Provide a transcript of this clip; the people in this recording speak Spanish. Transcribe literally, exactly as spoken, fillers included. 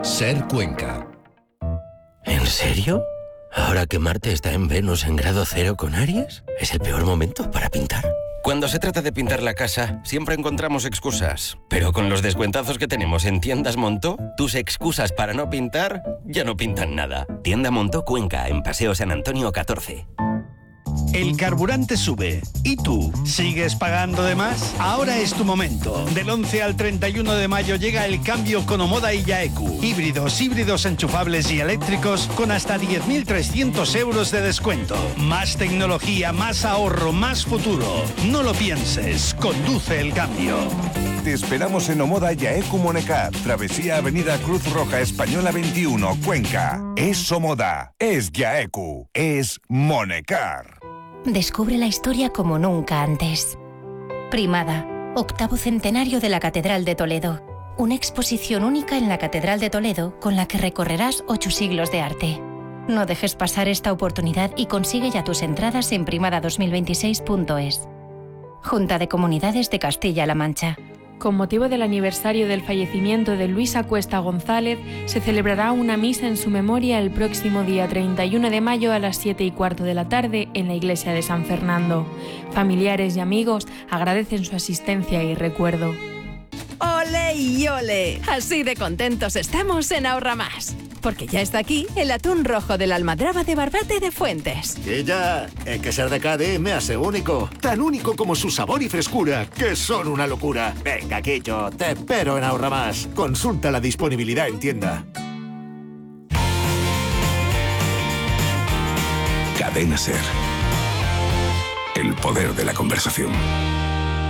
Ser Cuenca. ¿En serio? ¿Ahora que Marte está en Venus en grado cero con Aries? ¿Es el peor momento para pintar? Cuando se trata de pintar la casa, siempre encontramos excusas. Pero con los descuentazos que tenemos en Tiendas Montó, tus excusas para no pintar ya no pintan nada. Tienda Montó Cuenca, en Paseo San Antonio catorce. El carburante sube. ¿Y tú? ¿Sigues pagando de más? Ahora es tu momento. Del once al treinta y uno de mayo llega el cambio con Omoda y Yaeku. Híbridos, híbridos enchufables y eléctricos con hasta diez mil trescientos euros de descuento. Más tecnología, más ahorro, más futuro. No lo pienses. Conduce el cambio. Te esperamos en Omoda Yaeku Monecar. Travesía Avenida Cruz Roja Española veintiuno, Cuenca. Es Omoda. Es Yaeku. Es Monecar. Descubre la historia como nunca antes. Primada, octavo centenario de la Catedral de Toledo. Una exposición única en la Catedral de Toledo con la que recorrerás ocho siglos de arte. No dejes pasar esta oportunidad y consigue ya tus entradas en primada dos mil veintiséis punto es. Junta de Comunidades de Castilla-La Mancha. Con motivo del aniversario del fallecimiento de Luis Acuesta González, se celebrará una misa en su memoria el próximo día treinta y uno de mayo a las siete y cuarto de la tarde en la iglesia de San Fernando. Familiares y amigos agradecen su asistencia y recuerdo. ¡Ole y ole! Así de contentos estamos en Ahorra Más. Porque ya está aquí el atún rojo de la almadraba de Barbate de Fuentes. Y ya, es que ser de Cádiz me hace único. Tan único como su sabor y frescura, que son una locura. Venga, Quillo, te espero en Ahorra Más. Consulta la disponibilidad en tienda. Cadena Ser. El poder de la conversación.